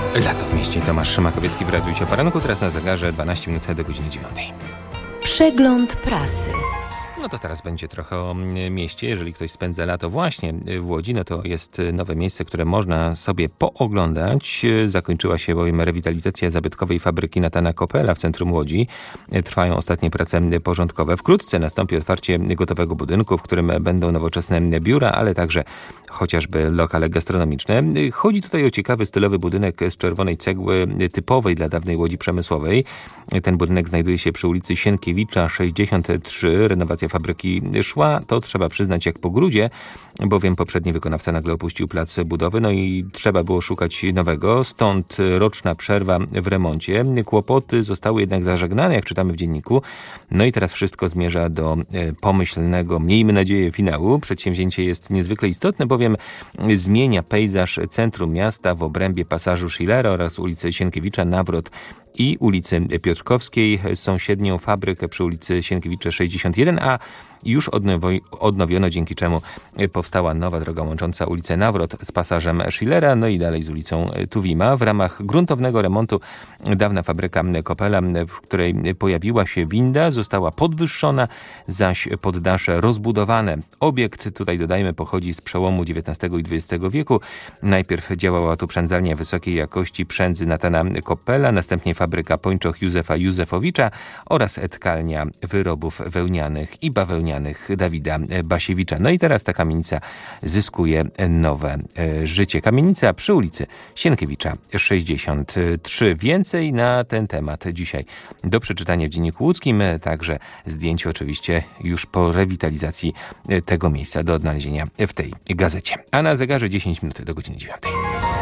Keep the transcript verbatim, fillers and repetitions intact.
Lato w mieście. Tomasz Makowiecki w Radiu o Poranku. Teraz na zegarze dwanaście minut do godziny dziewiątej. Przegląd prasy. No to teraz będzie trochę o mieście. Jeżeli ktoś spędza lato właśnie w Łodzi, no to jest nowe miejsce, które można sobie pooglądać. Zakończyła się bowiem rewitalizacja zabytkowej fabryki Nathana Coppela w centrum Łodzi. Trwają ostatnie prace porządkowe. Wkrótce nastąpi otwarcie gotowego budynku, w którym będą nowoczesne biura, ale także chociażby lokale gastronomiczne. Chodzi tutaj o ciekawy, stylowy budynek z czerwonej cegły, typowej dla dawnej Łodzi przemysłowej. Ten budynek znajduje się przy ulicy Sienkiewicza sześćdziesiąt trzy. Renowacja fabryki szła, to trzeba przyznać, jak po grudzie, bowiem poprzedni wykonawca nagle opuścił plac budowy, no i trzeba było szukać nowego, stąd roczna przerwa w remoncie. Kłopoty zostały jednak zażegnane, jak czytamy w dzienniku, no i teraz wszystko zmierza do pomyślnego, miejmy nadzieję, finału. Przedsięwzięcie jest niezwykle istotne, bowiem zmienia pejzaż centrum miasta w obrębie pasażu Schillera oraz ulicy Sienkiewicza, Nawrot i ulicy Piotrkowskiej. Sąsiednią fabrykę przy ulicy Sienkiewicza sześćdziesiąt jeden, a już odnowi- odnowiono, dzięki czemu powstała nowa droga łącząca ulicę Nawrot z pasażem Schillera, no i dalej z ulicą Tuwima. W ramach gruntownego remontu dawna fabryka Coppela, w której pojawiła się winda, została podwyższona, zaś poddasze rozbudowane. Obiekt, tutaj dodajmy, pochodzi z przełomu dziewiętnastego i dwudziestego wieku. Najpierw działała tu przędzalnia wysokiej jakości przędzy Nathana Coppela, następnie fabryka pończoch Józefa Józefowicza oraz tkalnia wyrobów wełnianych i bawełnianych Dawida Basiewicza. No i teraz ta kamienica zyskuje nowe e, życie. Kamienica przy ulicy Sienkiewicza sześćdziesiąt trzy. Więcej na ten temat dzisiaj do przeczytania w Dzienniku Łódzkim, także zdjęcie oczywiście już po rewitalizacji tego miejsca do odnalezienia w tej gazecie. A na zegarze dziesięć minut do godziny dziewiątej.